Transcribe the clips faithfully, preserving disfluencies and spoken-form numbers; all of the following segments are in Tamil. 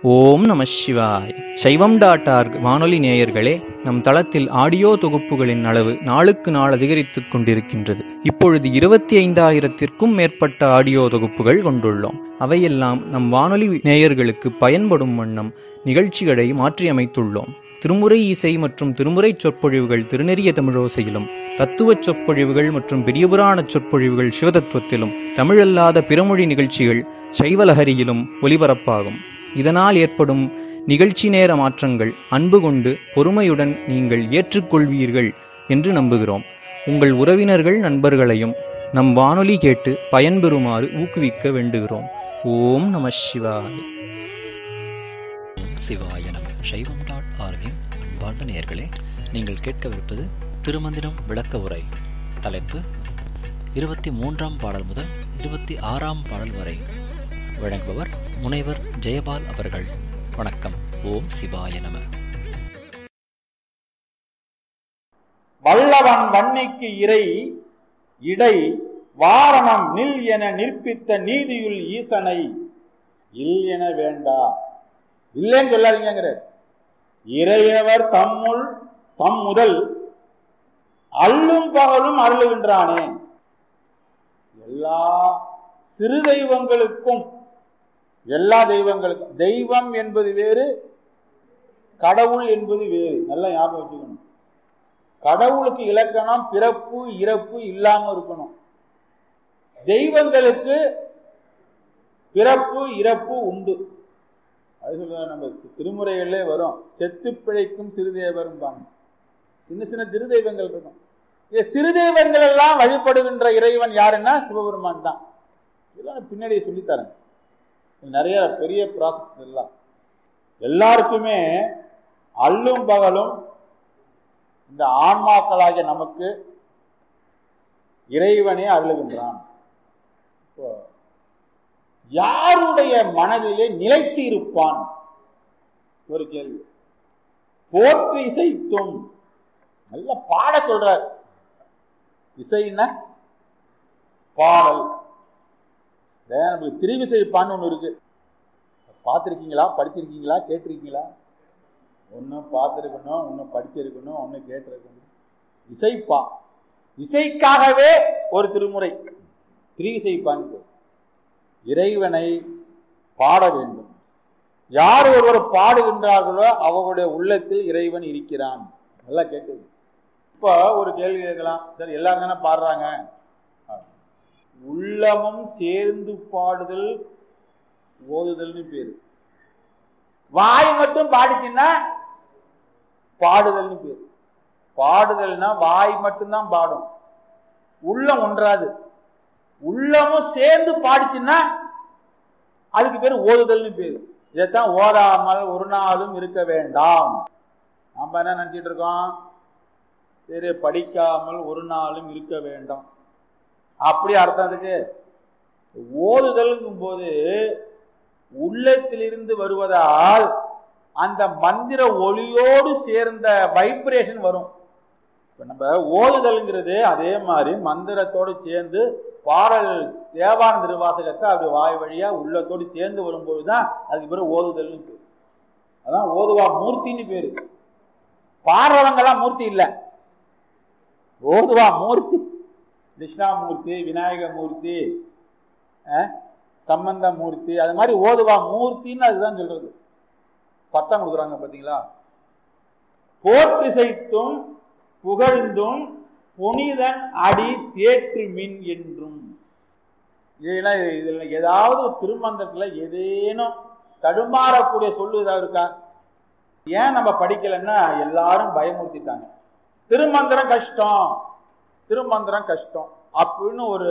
ஓம் நம சிவாய். சைவம் டாட் ஆர்க் வானொலி நேயர்களே, நம் தளத்தில் ஆடியோ தொகுப்புகளின் அளவு நாளுக்கு நாள் அதிகரித்துக் கொண்டிருக்கின்றது. இப்பொழுது இருபத்தி ஐந்தாயிரத்திற்கும் மேற்பட்ட ஆடியோ தொகுப்புகள் கொண்டுள்ளோம். அவையெல்லாம் நம் வானொலி நேயர்களுக்கு பயன்படும் வண்ணம் நிகழ்ச்சிகளை மாற்றியமைத்துள்ளோம். திருமுறை இசை மற்றும் திருமுறை சொற்பொழிவுகள் திருநெறிய தமிழோசையிலும், தத்துவச் சொற்பொழிவுகள் மற்றும் பெரியபுராண சொற்பொழிவுகள் சிவதத்துவத்திலும், தமிழல்லாத பிறமொழி நிகழ்ச்சிகள் சைவலஹரியிலும் ஒலிபரப்பாகும். இதனால் ஏற்படும் நிகழ்ச்சி நேர மாற்றங்கள் அன்பு கொண்டு பொறுமையுடன் நீங்கள் ஏற்றுக்கொள்வீர்கள் என்று நம்புகிறோம். உங்கள் உறவினர்கள் நண்பர்களையும் நம் வானொலி கேட்டு பயன்பெறுமாறு ஊக்குவிக்க வேண்டுகிறோம். ஓம் நம சிவாய். சிவாய நம. சைவம் டாட் ஆர்கின் அன்பார்ந்த நேயர்களே, நீங்கள் கேட்கவிருப்பது திருமந்திரம் விளக்க உரை. தலைப்பு இருபத்தி மூன்றாம் பாடல் முதல் இருபத்தி ஆறாம் பாடல் வரை. வழங்குபவர் முனைவர் ஜெயபால் அவர்கள். வணக்கம். ஓம் சிவாய நம. வல்லவன் வன்னிக்கு இறை இடை வாரணம் நில் என நிற்பித்த நீதியுள் ஈசனை இல் என வேண்டா. இல்லைன்னு சொல்லாதீங்கிற. இறையவர் தம்முள் தம் முதல் அல்லும் பகலும் அருளுகின்றானே. எல்லா சிறு தெய்வங்களுக்கும் எல்லா தெய்வங்களுக்கும், தெய்வம் என்பது வேறு, கடவுள் என்பது வேறு. நல்லா ஞாபகம் வச்சுக்கணும். கடவுளுக்கு இலக்கணம் பிறப்பு இறப்பு இல்லாம இருக்கணும். தெய்வங்களுக்கு பிறப்பு இறப்பு உண்டு. அது சொல்ல நம்ம திருமுறைகளே வரும். செத்து பிழைக்கும் சிறுதேவரும் பாங்க. சின்ன சின்ன திரு தெய்வங்கள் இருக்கும். சிறு தெய்வங்கள் எல்லாம் வழிபடுகின்ற இறைவன் யாருன்னா சிவபெருமான் தான். இதெல்லாம் பின்னாடியே சொல்லித்தரேன். நிறைய பெரிய ப்ராசஸ் எல்லாம். எல்லாருக்குமே அல்லும் பகலும் இந்த ஆன்மாக்களாகிய நமக்கு இறைவனே அருளுகின்றான். இப்போ யாருடைய மனதிலே நிலைத்து இருப்பான்? ஒரு கேள்வி. போற்று இசைத்தும் நல்ல பாட சொல்றார். இசைன்னா பாடல். நமக்கு திருவிசைப்பான்னு ஒன்று இருக்கு. பார்த்துருக்கீங்களா? படிச்சிருக்கீங்களா? கேட்டிருக்கீங்களா? ஒன்றும் பார்த்துருக்கணும், ஒன்றும் படிச்சிருக்கணும், ஒன்று கேட்டிருக்கணும். இசைப்பா, இசைக்காகவே ஒரு திருமுறை திருவிசைப்பான்னு. இறைவனை பாட வேண்டும். யார் ஒருவர் பாடுகின்றார்களோ அவர்களுடைய உள்ளத்தில் இறைவன் இருக்கிறான். நல்லா கேட்டு. இப்போ ஒரு கேள்வி கேட்கலாம். சரி, எல்லாரும் தானே பாடுறாங்க. உள்ளமும் சேர்ந்து பாடுதல் ஓதுதல்னு பேரு. வாய் மட்டும் பாடிச்சுன்னா பாடுதல்னு பேரு. பாடுதல்னா வாய் மட்டும்தான் பாடும், உள்ளம் ஒன்றாது. உள்ளமும் சேர்ந்து பாடிச்சுன்னா அதுக்கு பேரு ஓதுதல்னு பேரு. இதைத்தான் ஓதாமல் ஒரு நாளும் இருக்க வேண்டாம். நாம என்ன நினைச்சிட்டு இருக்கோம்? சரி, படிக்காமல் ஒரு நாளும் இருக்க வேண்டாம். அப்படி அர்த்தம் இருக்கு. ஓதுதல்ங்கும் போது உள்ளத்திலிருந்து வருவதால் அந்த மந்திர ஒளியோடு சேர்ந்த வைப்ரேஷன் வரும். இப்ப நம்ம ஓதுதல்ங்கிறது அதே மாதிரி மந்திரத்தோடு சேர்ந்து பாடல் தேவான திருவாசகத்தை அப்படி வாய் வழியா உள்ளத்தோடு சேர்ந்து வரும்போதுதான் அதுக்கு பேரு ஓதுதல்னு பேரு. அதான் ஓதுவா மூர்த்தின்னு பேரு. பாடுறவங்கெல்லாம் மூர்த்தி இல்லை, ஓதுவா மூர்த்தி. கிருஷ்ணாமூர்த்தி, விநாயகமூர்த்தி, சம்பந்த மூர்த்தி, அது மாதிரி ஓதுவா மூர்த்தின்னு அதுதான் சொல்றது. பட்டம் கொடுக்குறாங்க பார்த்தீங்களா? போற்றிசைத்தும் புகழ்ந்தும் புனிதன் அடி தேற்று மின் என்றும். இதுல இதுல ஏதாவது திருமந்திரத்துல ஏதேனும் தடுமாறக்கூடிய சொல்லுதா இருக்கா? ஏன் நம்ம படிக்கலன்னா எல்லாரும் பயமுறுத்திட்டாங்க. திருமந்திரம் கஷ்டம், திருமந்திரம் கஷ்டம் அப்படின்னு ஒரு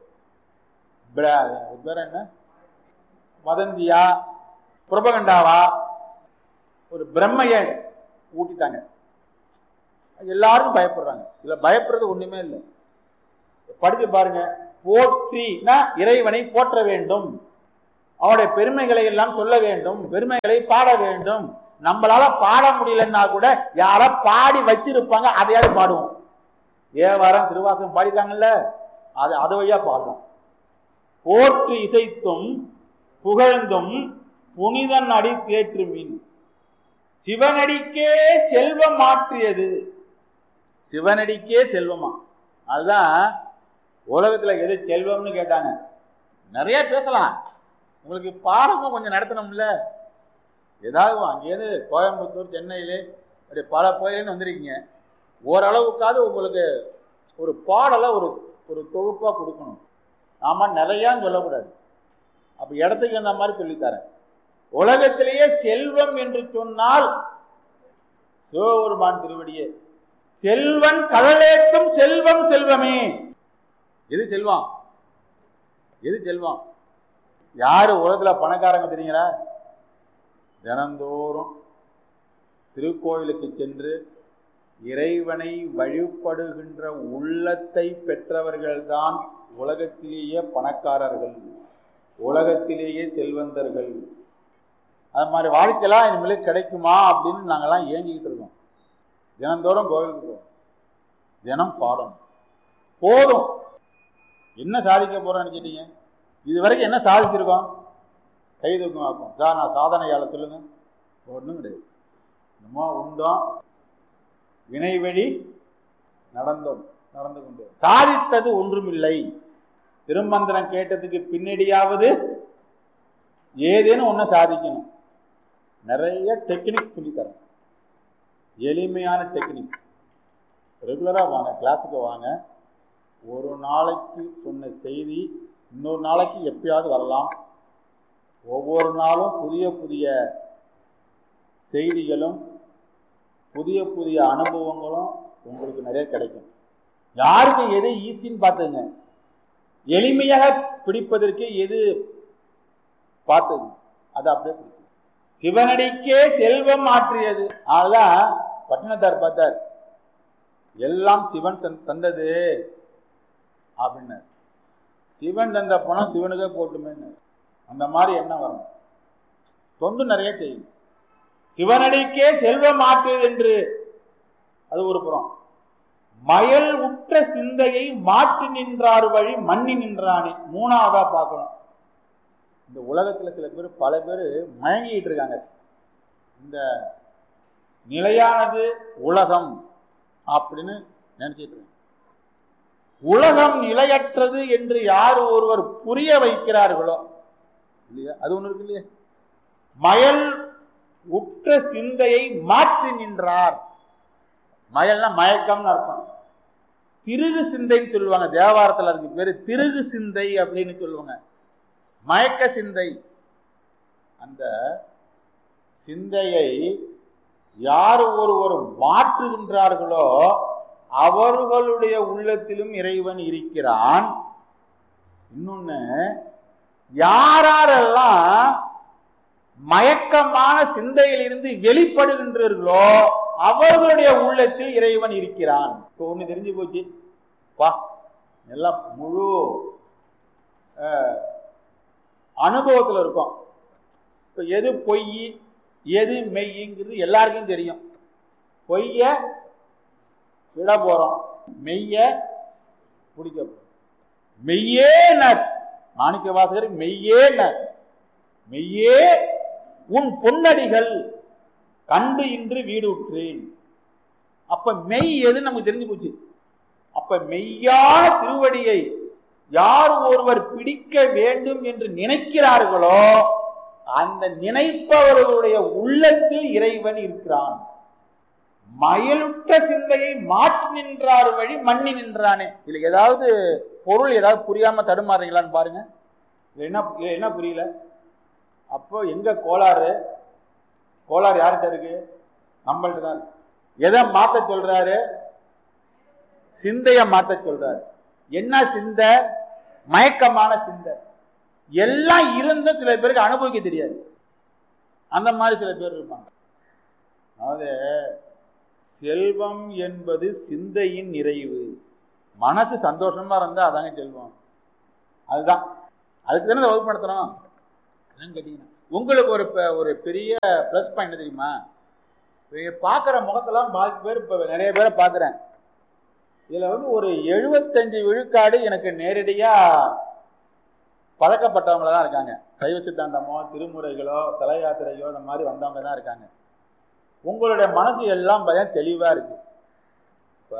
பேர் என்ன வதந்தியா புரபகண்டாவா ஒரு பிரம்மைய ஊட்டிட்டாங்க. எல்லாரும் பயப்படுறாங்க. இதுல பயப்படுறது ஒண்ணுமே இல்லை. படிச்சு பாருங்க. போற்றினா இறைவனை போற்ற வேண்டும், அவருடைய பெருமைகளை எல்லாம் சொல்ல வேண்டும், பெருமைகளை பாட வேண்டும். நம்மளால பாட முடியலன்னா கூட யார பாடி வச்சிருப்பாங்க, அதையாவது பாடுவோம். ஏவாரம் திருவாசகம் பாடிட்டாங்கல்ல, அது அது வழியா பாடலாம். போற்று இசைத்தும் புகழ்ந்தும் புனிதன் அடி தேற்று மீன். சிவனடிக்கே செல்வம் மாற்றியது. சிவனடிக்கே செல்வமா? அதுதான் உலகத்துல எது செல்வம்னு கேட்டாங்க. நிறைய பேசலாம், உங்களுக்கு பாடமும் கொஞ்சம் நடத்தணும்ல. ஏதாவது அங்கேயிருந்து கோயம்புத்தூர், சென்னையிலே அப்படி பல பகுதியிலேருந்து வந்திருக்கீங்க. ஓரளவுக்காவது உங்களுக்கு ஒரு பாடலை ஒரு ஒரு தொகுப்பாக கொடுக்கணும். நாம நிறையான்னு சொல்லக்கூடாது. அப்போ இடத்துக்கு அந்த மாதிரி சொல்லித்தரேன். உலகத்திலேயே செல்வம் என்று சொன்னால் சிவபெருமான் திருவடியே. செல்வன் கடலேற்றும் செல்வம் செல்வமே. எது செல்வம்? எது செல்வம்? யாரு உலகத்துல பணக்காரங்க தெரியுங்களா? தினந்தோறும் திருக்கோயிலுக்கு சென்று இறைவனை வழிபடுகின்ற உள்ளத்தை பெற்றவர்கள்தான் உலகத்திலேயே பணக்காரர்கள், உலகத்திலேயே செல்வந்தர்கள். அது மாதிரி வாழ்க்கையெல்லாம் இனிமேல் கிடைக்குமா அப்படின்னு நாங்கள்லாம் ஏங்கிக்கிட்டு இருக்கோம். தினந்தோறும் கோவிலுக்கு போவோம், தினம் பாடணும். போதும். என்ன சாதிக்க போறோம்னு நினைச்சிட்டீங்க? இது வரைக்கும் என்ன சாதிச்சிருக்கோம்? கை தூக்கம் ஆக்கும் சார். நான் சாதனையால சொல்லுங்க. ஒன்றும் கிடையாது. நம்ம உண்டோம், வினைவழி நடந்தோம், நடந்து கொண்டோம். சாதித்தது ஒன்றுமில்லை. திருமந்திரம் கேட்டதுக்கு பின்னாடியாவது ஏதேனும் ஒன்று சாதிக்கணும். நிறைய டெக்னிக்ஸ் சொல்லித்தரேன், எளிமையான டெக்னிக்ஸ். ரெகுலராக வாங்க, கிளாஸுக்கு வாங்க. ஒரு நாளைக்கு சொன்ன செய்தி இன்னொரு நாளைக்கு எப்பயாவது வரலாம். ஒவ்வொரு நாளும் புதிய புதிய செய்திகளும் புதிய புதிய அனுபவங்களும் உங்களுக்கு நிறைய கிடைக்கும். யாருக்கு எது ஈஸின்னு பார்த்துங்க, எளிமையாக பிடிப்பதற்கு எது பார்த்துங்க, அது அப்படியே பிடிக்கும். சிவனடிக்கே செல்வம் மாற்றியது. அதெல்லாம் பட்டினத்தார் பார்த்தார், எல்லாம் சிவன் தந்தது அப்படின்னு. சிவன் தந்த பணம் சிவனுக்கே போட்டுமே. அந்த மாதிரி என்ன வரும்? தொண்டு நிறைய செய்யும். சிவனடிக்கே செல்வம் மாற்றியது என்று அது ஒரு புறம். மயல் உற்ற சிந்தையை மாற்றி நின்றார் வழி மண்ணி நின்றானே. மூணாவதா பார்க்கணும். இந்த உலகத்துல சில பேர் பல பேர் மயங்கிட்டு இருக்காங்க. இந்த நிலையானது உலகம் அப்படின்னு நினைச்சிட்டு இருக்காங்க. உலகம் நிலையற்றது என்று யார் ஒருவர் புரிய வைக்கிறார்களோ இல்லையா, அது ஒண்ணு இருக்கு இல்லையா. மயல் உற்ற சிந்தையை மாற்றி நின்றார். மயல்னா மயக்கம்னு அர்த்தம். திருகு சிந்தைன்னு சொல்லுவாங்க. தேவாரத்தில் அதுக்கு பேரு திருகு சிந்தை அப்படின்னு சொல்லுவாங்க. மயக்க சிந்தை. அந்த சிந்தையை யார் ஒருவர் மாற்றுகின்றார்களோ அவர்களுடைய உள்ளத்திலும் இறைவன் இருக்கிறான். இன்னொன்னு, யாரெல்லாம் மயக்கமான சிந்தையில் இருந்து வெளிப்படுகின்றீர்களோ அவர்களுடைய உள்ளத்தில் இறைவன் இருக்கிறான். இப்போ ஒண்ணு தெரிஞ்சு போச்சு வா, எல்லாம் முழு அனுபவத்தில் இருக்கும். இப்போ எது பொய் எது மெய்ங்கிறது எல்லாருக்கும் தெரியும். பொய்ய விட போறோம், மெய்ய பிடிக்க போறோம். மெய்யே நர் மாணிக்க வாசகர் மெய்யே நர் மெய்யே உன் பொன்னடிகள் கண்டு இன்று வீடு உற்றேன். அப்ப மெய் எது நமக்கு தெரிஞ்சு போச்சு. அப்ப மெய்யான திருவடியை யார் ஒருவர் பிடிக்க வேண்டும் என்று நினைக்கிறார்களோ அந்த நினைப்பவர்களுடைய உள்ளத்தில் இறைவன் இருக்கிறான். மயலுற்ற சிந்தையை மாற்றி நின்றார் வழி மண்ணி நின்றானே. இதுல ஏதாவது பொருள் ஏதாவது புரியாம தடுமாறுறீங்களான்னு பாருங்க. என்ன என்ன புரியல? அப்போ எங்க கோளாறு? கோளாறு யார்கிட்ட இருக்கு? நம்மள்ட்ட தான். எதை மாத்த சொல்றாரு? சிந்தைய மாத்த சொல்றாரு. என்ன சிந்தை? மயக்கமான சிந்தை. எல்லாம் இருந்த சில பேருக்கு அனுபவிக்க தெரியாது. அந்த மாதிரி சில பேர் இருப்பாங்க. அதாவது செல்வம் என்பது சிந்தையின் நிறைவு. மனசு சந்தோஷமா இருந்தா அதாங்க செல்வம். அதுதான். அதுக்கு தானே வகுப்பு நடத்தணும். கேட்டீங்கன்னா உங்களுக்கு ஒரு ஒரு பெரிய பிளஸ் பாயிண்ட் தெரியுமா? பார்க்குற முகத்தெல்லாம் பாதி பேர் இப்போ நிறைய பேரை பார்க்குறேன். இதில் வந்து ஒரு எழுபத்தஞ்சு விழுக்காடு எனக்கு நேரடியாக பழக்கப்பட்டவங்கள தான் இருக்காங்க. சைவ சித்தாந்தமோ திருமுறைகளோ தல யாத்திரையோ இந்த மாதிரி வந்தவங்க தான் இருக்காங்க. உங்களுடைய மனசு எல்லாம் பயம் தெளிவா இருக்கு. இப்ப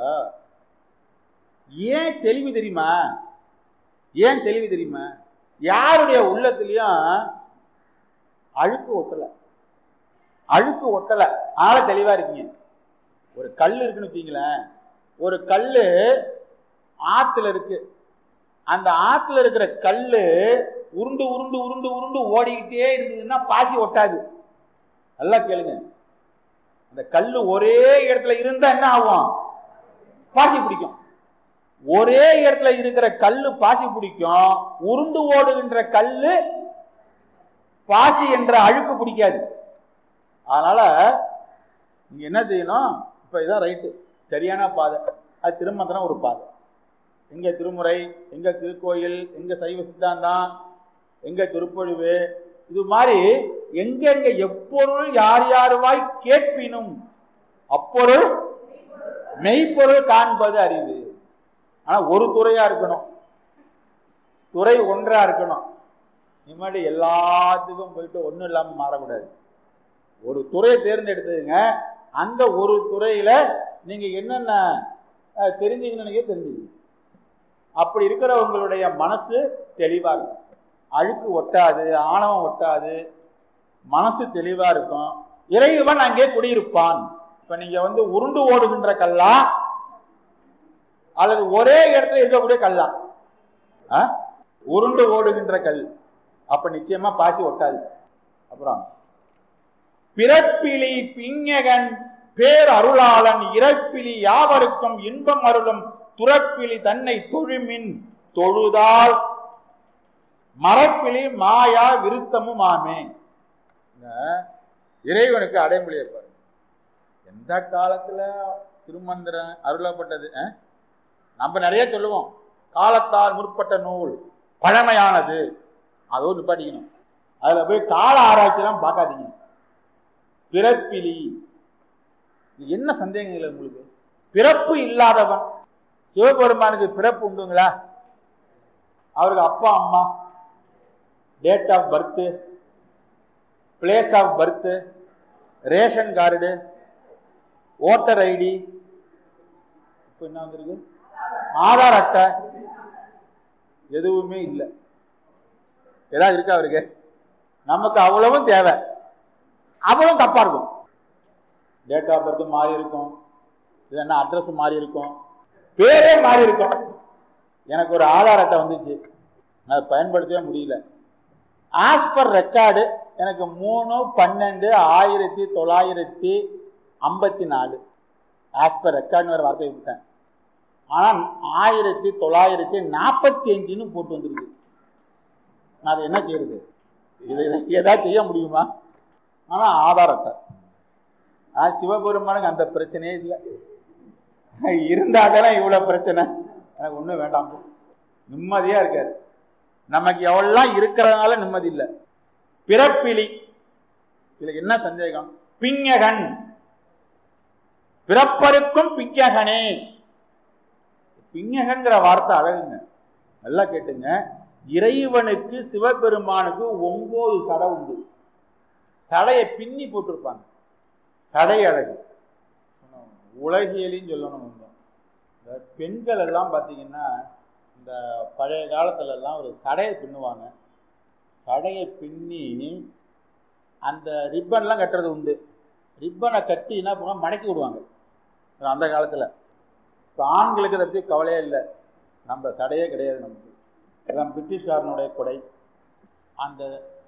ஏன் தெளிவு தெரியுமா? ஏன் தெளிவு தெரியுமா? யாருடைய உள்ளத்திலையும் அழுக்கு ஒட்டல, அழுக்கு ஒட்டல, ஆள தெளிவா இருக்கீங்க. ஒரு கல் இருக்குன்னு வச்சுங்களேன், ஒரு கல்லு ஆத்துல இருக்கு. அந்த ஆத்துல இருக்கிற கல்லு உருண்டு உருண்டு உருண்டு உருண்டு ஓடிக்கிட்டே இருந்ததுன்னா பாசி ஒட்டாது. நல்லா கேளுங்க, அந்த கல்லு ஒரே இடத்துல இருந்தா என்ன ஆகும்? பாசி பிடிக்கும். ஒரே இடத்துல இருக்கிற கல்லு பாசி பிடிக்கும், உருண்டு ஓடுகின்ற கல்லு பாசி என்ற அழுக்கு பிடிக்காது. அதனால நீங்க என்ன செய்யணும்? இப்ப இதான் ரைட்டு, சரியான பாதை. அது திருமந்திரம் ஒரு பாதை. எங்க திருமுறை, எங்க திருக்கோயில், எங்க சைவ சித்தாந்தம், எங்க திருப்பொழிவு, இது மாதிரி எங்கெங்க எப்பொருள் யார் யாருவாய் கேட்பினும் அப்பொருள் மெய்ப்பொருள் காண்பது அறிவு. ஆனா ஒரு துறையா இருக்கணும், துறை ஒன்றா இருக்கணும். இனிமேல் எல்லாத்துக்கும் போயிட்டு ஒன்றும் இல்லாமல் மாறக்கூடாது. ஒரு துறையை தேர்ந்தெடுத்துங்க, அந்த ஒரு துறையில நீங்க என்னென்ன தெரிஞ்சுக்கணும்னு தெரிஞ்சுக்கணும். அப்படி இருக்கிற உங்களுடைய மனசு தெளிவா இருக்கும், அழுக்கு ஒட்டாது, ஆணவம் ஒட்டாது, மனசு தெளிவா இருக்கும். இறைவன் அங்கே குடியிருப்பான். இப்ப நீங்க வந்து உருண்டு ஓடுகின்ற கல்லா அல்லது ஒரே இடத்துல இருக்கக்கூடிய கல்லா? உருண்டு ஓடுகின்ற கல், அப்ப நிச்சயமா பாசி ஒட்டாது. அப்புறம் பிறப்பிலி பிஞகன் பேர் அருளாளன் இறப்பிலி யாவருக்கும் இன்பம் அருளும் துறப்பிலி தன்னை தொழுமின் தொழுதால் மரப்பிலி மாயா விருத்தமும் ஆமே. இறைவனுக்கு அடைமொழி இருப்பார். எந்த காலத்துல திருமந்திரம் அருளப்பட்டது? நம்ம நிறைய சொல்லுவோம், காலத்தால் முற்பட்ட நூல், பழமையானது, அதோடு நிப்பாட்டிக்கணும். அதுல போய் கால ஆராய்ச்சியெல்லாம் பார்க்காதீங்க. பிறப்பிலி, என்ன சந்தேகங்கள் உங்களுக்கு? பிறப்பு இல்லாதவன் சிவபெருமானுக்கு பிறப்பு உண்டுங்களா? அவருக்கு அப்பா அம்மா, date of birth, place of birth, ration card, voter ID, இப்ப என்ன வந்திருக்கு, ஆதார் அட்டை, எதுவுமே இல்லை. ஏதாவது இருக்கா அவருக்கு? நமக்கு அவ்வளவும் தேவை, அவ்வளவும் தப்பா இருக்கும். டேட் ஆஃப் பர்த் மாறி இருக்கும், இல்லைன்னா அட்ரஸ் மாறி இருக்கும், பேரே மாறி இருக்கும். எனக்கு ஒரு ஆதார் அட்டை வந்துச்சு, அதை பயன்படுத்தவே முடியல. ஆஸ் பர் ரெக்கார்டு எனக்கு மூணு பன்னெண்டு ஆயிரத்தி தொள்ளாயிரத்தி ஐம்பத்தி நாலு ஆஸ் பர் ரெக்கார்டு வேற வார்த்தை விட்டேன். ஆனால் ஆயிரத்தி தொள்ளாயிரத்தி நாற்பத்தி அஞ்சுன்னு போட்டு வந்துருக்கு. நான் அதை என்ன செய்யறது? இதை ஏதாவது செய்ய முடியுமா? ஆனால் ஆதார் அட்டை. ஆனால் சிவபெருமானுக்கு அந்த பிரச்சனையே இல்லை. இருந்தாதான் இவ்வளவு பிரச்சனை. எனக்கு ஒன்றும் வேண்டாம், நிம்மதியா இருக்காரு. நமக்கு எவ்வளவு இருக்கிறதுனால நிம்மதி இல்லை. பிறப்பிலி, இதுல என்ன சந்தேகம்? பிஞகன், பிறப்பருக்கும் பிஞகனே. பிஞகன்கிற வார்த்தை அழகுங்க, நல்லா கேட்டுங்க. இறைவனுக்கு சிவபெருமானுக்கு ஒன்பது சடை உண்டு. சடையை பின்னி போட்டிருப்பாங்க. சடை அழகு உலகியலின்னு சொல்லணும். இந்த பெண்கள் எல்லாம் பார்த்தீங்கன்னா, இந்த பழைய காலத்துல எல்லாம் ஒரு சடையை பின்னுவாங்க. சடையை பின்னி அந்த ரிப்பன்லாம் கட்டுறது உண்டு. ரிப்பனை கட்டி என்ன பண்ணுவாங்க, மடக்கி விடுவாங்க அந்த காலத்தில். இப்போ ஆண்களுக்கு அதை பற்றி கவலையே இல்லை, நம்ம சடையே கிடையாது நமக்கு. அதான் பிரிட்டிஷ்காரனுடைய கொடை. அந்த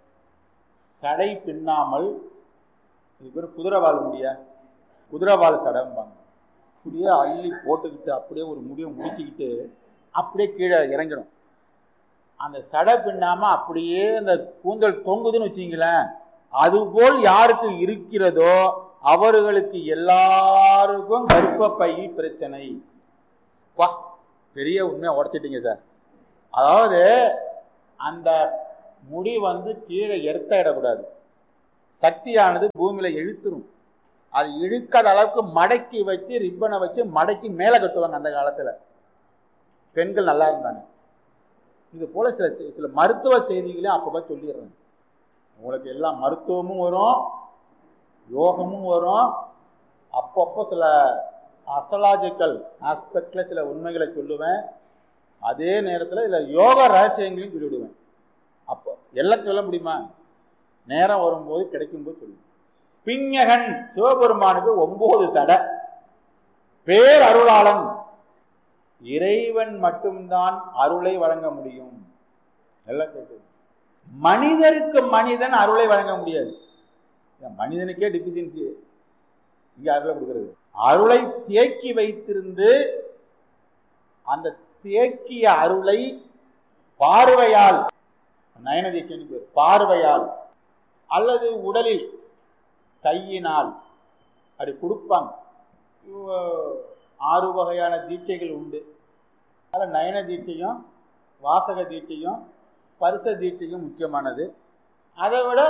சடை பின்னாமல், இதுக்கு ஒரு குதிரைவால் முடியா, குதிரைவால் சடைம்பாங்க. அப்படியே அள்ளி போட்டுக்கிட்டு அப்படியே ஒரு முடிவை முடிச்சுக்கிட்டு அப்படியே கீழே இறங்கிடும். அந்த சடை பின்னாம அப்படியே அந்த கூந்தல் தொங்குதுன்னு வச்சுங்களேன். அதுபோல் யாருக்கு இருக்கிறதோ அவர்களுக்கு எல்லாருக்கும் கர்ப்பப்பை பிரச்சனை. வா, பெரிய உண்மையை உடைச்சிட்டீங்க சார். அதாவது அந்த முடி வந்து கீழே எர்த்த இடக்கூடாது. சக்தியானது பூமியில இழுத்துரும். அது இழுக்காத அளவுக்கு மடக்கி வச்சு ரிப்பனை வச்சு மடக்கி மேலே கட்டுவாங்க அந்த காலத்துல. பெண்கள் நல்லா இருந்தாங்க. இது போல சில சில மருத்துவ செய்திகளையும் அப்பப்போ சொல்லிடுறேன். உங்களுக்கு எல்லாம் மருத்துவமும் வரும், யோகமும் வரும், அப்பப்போ சில அஸ்ட்ராலஜிக்கல் ஆஸ்பெக்ட்ல சில உண்மைகளை சொல்லுவேன். அதே நேரத்தில் இதில் யோக ரகசியங்களையும் சொல்லிவிடுவேன். அப்போ எல்லாம் சொல்ல முடியுமா? நேரம் வரும்போது கிடைக்கும்போது சொல்லுவேன். பிஞகன் சிவபெருமானுக்கு ஒன்பது சடை, பேர் அருளாளன், இறைவன் மட்டும்தான் அருளை வழங்க முடியும். எல்லாம் கேட்டு மனிதருக்கு மனிதன் அருளை வழங்க முடியாது. மனிதனுக்கே டிஃபிஷியன்சி இங்க அருளை கொடுக்கிறது. அருளை தேக்கி வைத்திருந்து அந்த தேக்கிய அருளை பார்வையால், நயனதீட்சைன்னு பேர், பார்வையால் அல்லது உடலில் கையினால் அப்படி கொடுப்பாங்க. ஆறு வகையான தீட்சைகள் உண்டு. அதில் நயன தீட்சையும் வாசக தீட்சையும் ஸ்பர்ச தீட்சையும் முக்கியமானது. அதை விட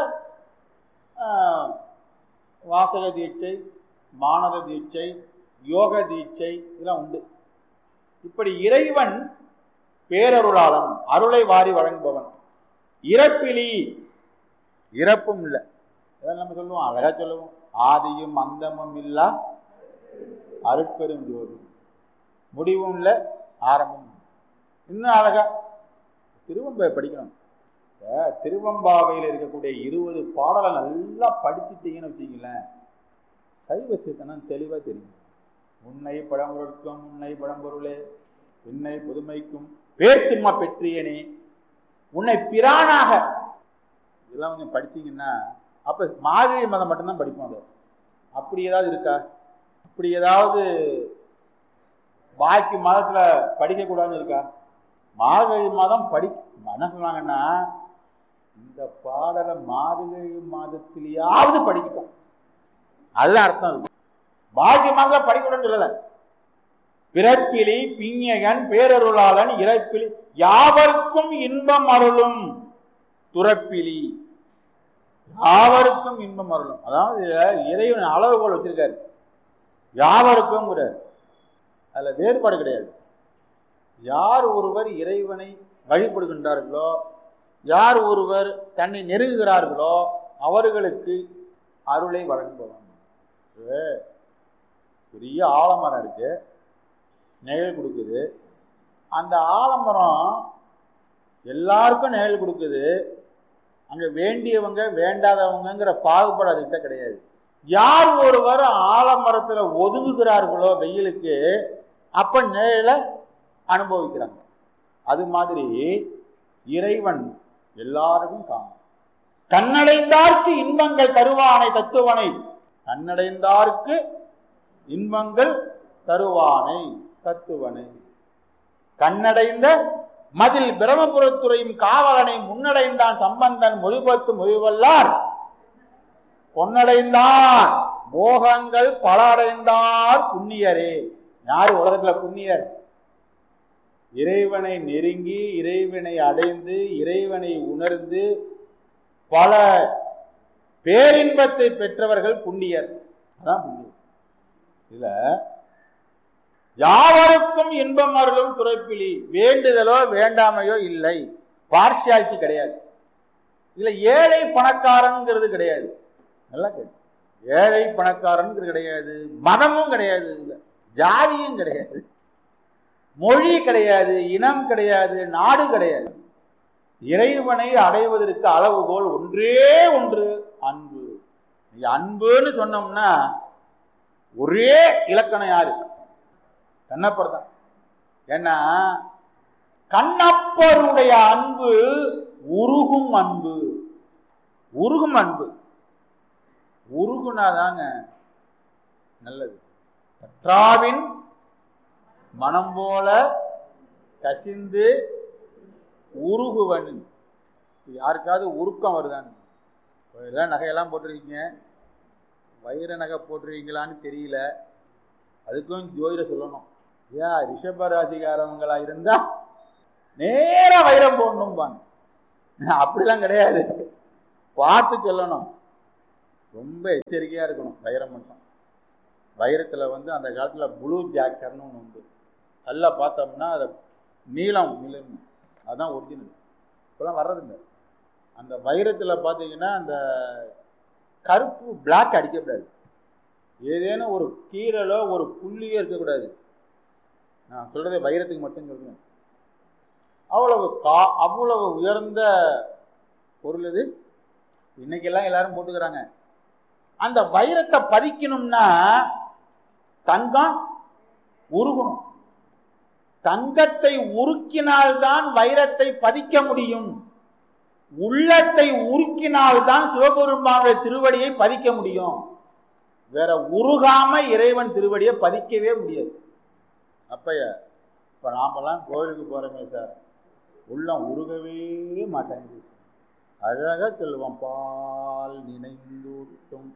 வாசக தீட்சை, மானத தீட்சை, யோக தீட்சை இதெல்லாம் உண்டு. இப்படி இறைவன் பேரருளாளன், அருளை வாரி வழங்குபவன். இறப்பிலி, இறப்பும் இல்லை. இதெல்லாம் நம்ம சொல்லுவோம், அழகா சொல்லுவோம், ஆதியும் அந்தமும் இல்லா அருட்பெரும் ஜோதி, முடிவும் இல்லை ஆரம்பம். இன்னும் அழகா திருவம்பாவை படிக்கணும். திருவம்பாவையில் இருக்கக்கூடிய இருபது பாடலை நல்லா படிச்சுட்டீங்கன்னு வச்சுக்கங்களேன், சைவ சித்தனம் தெளிவாக தெரியும். உன்னை பழம்பொருட்கும் உன்னை பழம்பொருளே உன்னை புதுமைக்கும் பேர்த்துமா பெற்றியனே உன்னை பிரானாக, இதெல்லாம் கொஞ்சம் படிச்சீங்கன்னா அப்போ மார்கழி மதம் மட்டும்தான் படிப்போம். அது அப்படி ஏதாவது இருக்கா? அப்படி ஏதாவது பாக்கி மாதத்துல படிக்கக்கூடாதுன்னு இருக்கா? மார்கழி மாதம் படி என்ன சொன்னாங்கன்னா, இந்த பாடலை மார்கழி மாதத்திலேயாவது படிக்கட்டும், அதுதான் அர்த்தம் இருக்கு. பாக்கி மாதத்துல படிக்கணும்னு சொல்லல. பிறப்பிலி பிஞகன் பேரருளாளன் இறப்பிலி யாவருக்கும் இன்பம் அருளும் துறப்பிலி, யாவருக்கும் இன்பம் அருளும். அதாவது இறைவன் அளவுகோல் வச்சிருக்காரு. யாவருக்கும் அதுல வேறுபாடு கிடையாது. யார் ஒருவர் இறைவனை வழிபடுகின்றார்களோ, யார் ஒருவர் தன்னை நெருங்குகிறார்களோ அவர்களுக்கு அருளை வழங்குபவன். பெரிய ஆலமரம் இருக்கு, நிழல் கொடுக்குது. அந்த ஆலமரம் எல்லாருக்கும் நிழல் கொடுக்குது. அங்க வேண்டியவங்க வேண்டாதவங்கிற பாகுபாடு அதுகிட்ட கிடையாது. யார் ஒருவர் ஆலமரத்துல ஒதுங்குகிறார்களோ வெயிலுக்கு, அப்ப நிழலை அனுபவிக்கிறாங்க. அது மாதிரி இறைவன் எல்லாருக்கும் காணும். கண்ணடைந்தார்க்கு இன்பங்கள் தருவானை தத்துவனை, கண்ணடைந்தார்க்கு இன்பங்கள் தருவானை தத்துவனை. கண்ணடைந்த மதில் பிரமபுரத்துறையும் காவலனை முன்னடைந்தான் சம்பந்தன் மொழிபத்து மொழிவல்லார் பொன்னடைந்தார் போகங்கள் பல அடைந்தார் புண்ணியரே. யாரு உலகத்துல புண்ணியர்? இறைவனை நெருங்கி இறைவனை அடைந்து இறைவனை உணர்ந்து பல பேரின்பத்தை பெற்றவர்கள் புண்ணியர். அதான் புண்ணியர். இதுல யாவருக்கும் இன்பம் அருளும் துறைப்பிலி, வேண்டுதலோ வேண்டாமையோ இல்லை, பார்ஷியாலிட்டி கிடையாது. இதுல ஏழை பணக்காரங்கிறது கிடையாது. நல்லா கேட்டு, ஏழை பணக்காரங்கிறது கிடையாது, மதமும் கிடையாது, இல்ல ஜாதியும் கிடையாது, மொழி கிடையாது, இனம் கிடையாது, நாடு கிடையாது. இறைவனை அடைவதற்கு அளவுகோல் ஒன்றே ஒன்று, அன்பு. அன்புன்னு சொன்னோம்னா ஒரே இலக்கணம் யாரு? கண்ணப்பர் தான். ஏன்னா கண்ணப்பருடைய அன்பு உருகும் அன்பு. உருகும் அன்பு உருகுனாதாங்க நல்லது. கற்றாவின் மனம் போல கசிந்து உருகுவன். யாருக்காவது உருக்கம் வருதான்னு, எல்லாம் நகையெல்லாம் போட்டிருக்கீங்க, வைர நகை போட்டிருக்கீங்களான்னு தெரியல, அதுக்கும் ஜோதிட சொல்லணும். ஏன் ரிஷபராசிக்காரவங்களா இருந்தா நேரா வைரம் போடணும்பாங்க. அப்படிலாம் கிடையாது, பார்த்து சொல்லணும், ரொம்ப எச்சரிக்கையா இருக்கணும். வைரம் மட்டும், வைரத்துல வந்து அந்த காலத்துல ப்ளூ ஜாக்கர்னு ஒன்று உண்டு. நல்லா பார்த்தோம்னா அதை நீளம் நிலம் அதுதான் ஒரிஜினல். இப்போலாம் வர்றதில்லை. அந்த வைரத்தில் பார்த்தீங்கன்னா அந்த கருப்பு பிளாக் அடிக்கக்கூடாது, ஏதேனும் ஒரு கீரலோ ஒரு புள்ளியோ இருக்கக்கூடாது. நான் சொல்றதே வைரத்துக்கு மட்டும் சொல்றேன். அவ்வளவு கா அவ்வளவு உயர்ந்த பொருள் இது. இன்னைக்கெல்லாம் எல்லாரும் போட்டுக்கிறாங்க. அந்த வைரத்தை பதிக்கணும்னா தங்கம் உருகணும். தங்கத்தை உருக்கினால்தான் வைரத்தை பதிக்க முடியும். உள்ளத்தை உருக்கினால்தான் சிவபெருமானுடைய திருவடியை பதிக்க முடியும். வேற உருகாம இறைவன் திருவடியை பதிக்கவே முடியாது. அப்பய இப்ப நாமெல்லாம் கோயிலுக்கு போறோமே சார், உள்ளம் உருகவே மாட்டாங்க. அழகா சொல்லுவோம், பால் நினைந்தூட்டும்